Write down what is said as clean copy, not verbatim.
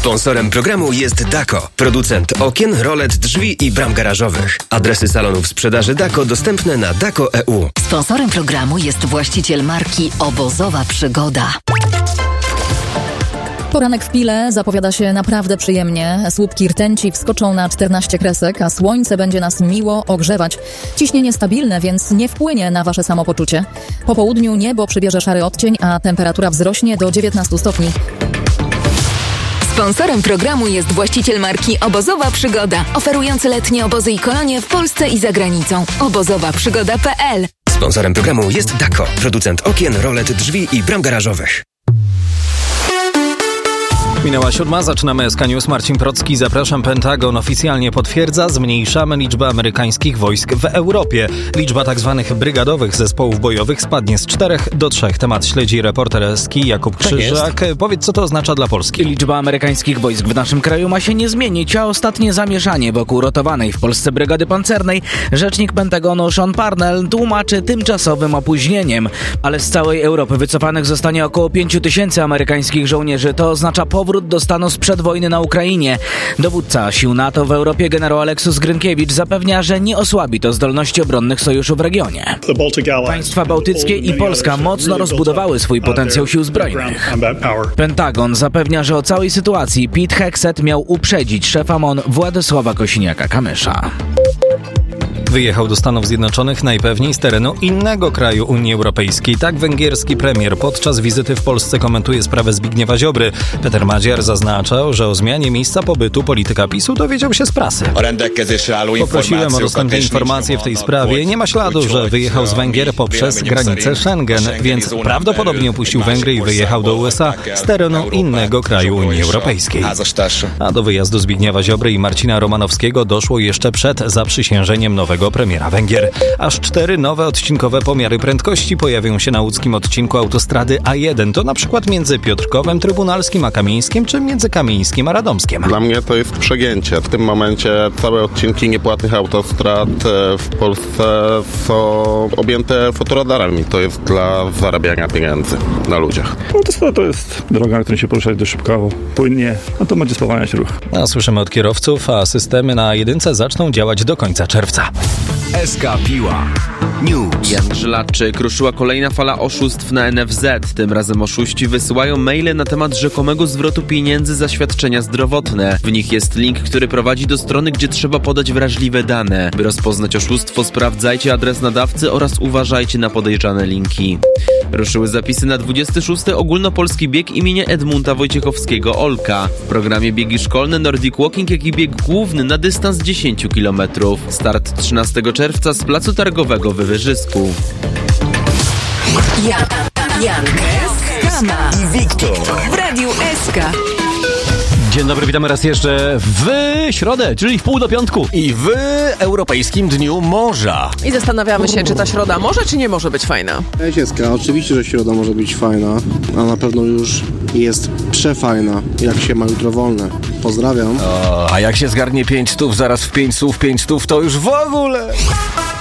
Sponsorem programu jest Dako, producent okien, rolet, drzwi i bram garażowych. Adresy salonów sprzedaży Dako dostępne na Dako.eu. Sponsorem programu jest właściciel marki Obozowa Przygoda. Poranek w Pile zapowiada się naprawdę przyjemnie. Słupki rtęci wskoczą na 14 kresek, a słońce będzie nas miło ogrzewać. Ciśnienie stabilne, więc nie wpłynie na wasze samopoczucie. Po południu niebo przybierze szary odcień, a temperatura wzrośnie do 19 stopni. Sponsorem programu jest właściciel marki Obozowa Przygoda, oferujący letnie obozy i kolonie w Polsce i za granicą. obozowaprzygoda.pl. Sponsorem programu jest Dako, producent okien, rolet, drzwi i bram garażowych. Minęła 7, zaczynamy SK News. Marcin Procki, zapraszam. Pentagon oficjalnie potwierdza, zmniejszamy liczbę amerykańskich wojsk w Europie. Liczba tzw. brygadowych zespołów bojowych spadnie z 4 do 3. Temat śledzi reporter SK Jakub Krzyżak. Powiedz, co to oznacza dla Polski? Liczba amerykańskich wojsk w naszym kraju ma się nie zmienić, a ostatnie zamieszanie wokół rotowanej w Polsce brygady pancernej rzecznik Pentagonu Sean Parnell tłumaczy tymczasowym opóźnieniem. Ale z całej Europy wycofanych zostanie około 5 000 amerykańskich żołnierzy. To oznacza powrót do stanu sprzed wojny na Ukrainie. Dowódca sił NATO w Europie generał Aleksus Grynkiewicz zapewnia, że nie osłabi to zdolności obronnych sojuszu w regionie. Państwa bałtyckie i Polska mocno rozbudowały swój potencjał sił zbrojnych. Pentagon zapewnia, że o całej sytuacji Pete Hegseth miał uprzedzić szefa MON Władysława Kosiniaka-Kamysza. Wyjechał do Stanów Zjednoczonych najpewniej z terenu innego kraju Unii Europejskiej. Tak węgierski premier podczas wizyty w Polsce komentuje sprawę Zbigniewa Ziobry. Peter Madziar zaznaczał, że o zmianie miejsca pobytu polityka PiS-u dowiedział się z prasy. Poprosiłem o dostępne informacje w tej sprawie. Nie ma śladu, że wyjechał z Węgier poprzez granicę Schengen, więc prawdopodobnie opuścił Węgry i wyjechał do USA z terenu innego kraju Unii Europejskiej. A do wyjazdu Zbigniewa Ziobry i Marcina Romanowskiego doszło jeszcze przed zaprzysiężeniem nowego premiera Węgier. Aż 4 nowe odcinkowe pomiary prędkości pojawią się na łódzkim odcinku autostrady A1. To na przykład między Piotrkowem Trybunalskim a Kamieńskim, czy między Kamieńskim a Radomskiem. Dla mnie to jest przegięcie. W tym momencie całe odcinki niepłatnych autostrad w Polsce są objęte fotoradarami. To jest dla zarabiania pieniędzy na ludziach. Autostrada to jest droga, na której się poruszać dość szybko, płynnie, a to będzie spowalniać ruch. A słyszymy od kierowców, a systemy na jedynce zaczną działać do końca czerwca. SK Piła News. Jan Żelaczyk. Ruszyła kolejna fala oszustw na NFZ. Tym razem oszuści wysyłają maile na temat rzekomego zwrotu pieniędzy za świadczenia zdrowotne. W nich jest link, który prowadzi do strony, gdzie trzeba podać wrażliwe dane. By rozpoznać oszustwo, sprawdzajcie adres nadawcy oraz uważajcie na podejrzane linki. Ruszyły zapisy na 26. ogólnopolski bieg imienia Edmunda Wojciechowskiego Olka. W programie biegi szkolne, Nordic Walking, jak i bieg główny na dystans 10 km. Start 13 czerwca z placu targowego w Wyżysku. Janek, Kama i Wiktor w Radiu SK. Dzień dobry, witamy raz jeszcze w środę, czyli w pół do piątku. I w Europejskim Dniu Morza. I zastanawiamy się, czy ta środa może, czy nie może być fajna. Cześć, oczywiście, że środa może być fajna, a na pewno już jest przefajna, jak się ma jutro wolne. Pozdrawiam. A jak się zgarnie 5 stów, zaraz w 5 słów, to już w ogóle...